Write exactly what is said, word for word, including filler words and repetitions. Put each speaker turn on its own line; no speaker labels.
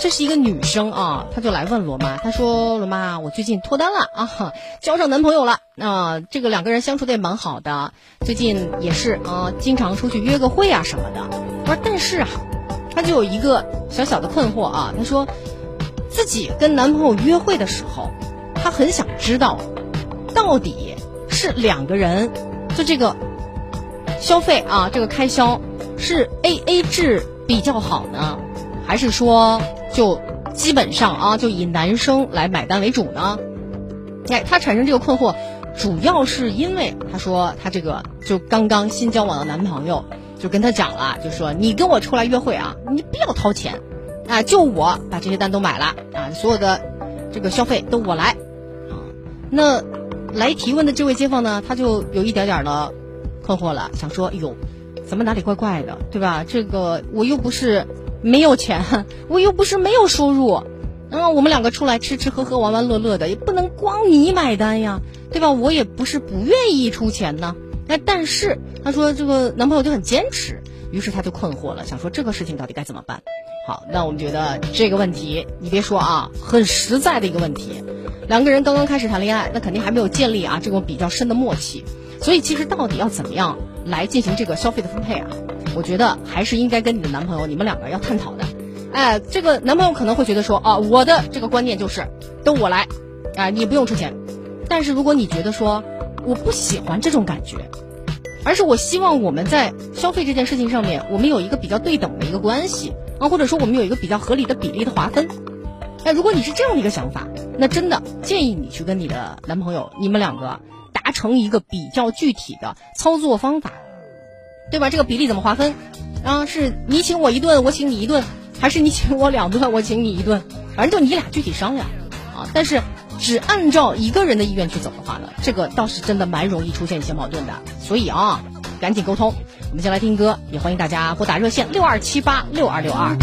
这是一个女生啊，她就来问罗妈，她说罗妈，我最近脱单了啊，交上男朋友了，啊，这个两个人相处的也蛮好的，最近也是啊，经常出去约个会啊什么的。我说但是啊，她就有一个小小的困惑啊，她说自己跟男朋友约会的时候，她很想知道到底是两个人就这个消费啊，这个开销是 A A 制比较好呢，还是说就基本上啊就以男生来买单为主呢？哎，她产生这个困惑主要是因为她说她这个就刚刚新交往的男朋友就跟她讲了，就说你跟我出来约会啊，你不要掏钱啊，就我把这些单都买了啊，所有的这个消费都我来啊。那来提问的这位街坊呢，他就有一点点的困惑了，想说哟怎么哪里怪怪的，对吧？这个我又不是没有钱，我又不是没有收入，嗯，我们两个出来吃吃喝喝玩玩乐乐的，也不能光你买单呀，对吧？我也不是不愿意出钱呢。那但是他说这个男朋友就很坚持，于是他就困惑了，想说这个事情到底该怎么办？好，那我们觉得这个问题你别说啊，很实在的一个问题。两个人刚刚开始谈恋爱，那肯定还没有建立啊这种比较深的默契，所以其实到底要怎么样来进行这个消费的分配啊，我觉得还是应该跟你的男朋友你们两个要探讨的。哎，这个男朋友可能会觉得说啊，我的这个观念就是都我来啊，你不用出钱。但是如果你觉得说我不喜欢这种感觉，而是我希望我们在消费这件事情上面我们有一个比较对等的一个关系啊，或者说我们有一个比较合理的比例的划分。那如果你是这样的一个想法，那真的建议你去跟你的男朋友你们两个达成一个比较具体的操作方法，对吧？这个比例怎么划分啊？是你请我一顿我请你一顿，还是你请我两顿我请你一顿？反正就你俩具体商量啊。但是只按照一个人的意愿去走的话呢，这个倒是真的蛮容易出现一些矛盾的。所以啊，赶紧沟通。我们先来听歌，也欢迎大家拨打热线六二七八六二六二。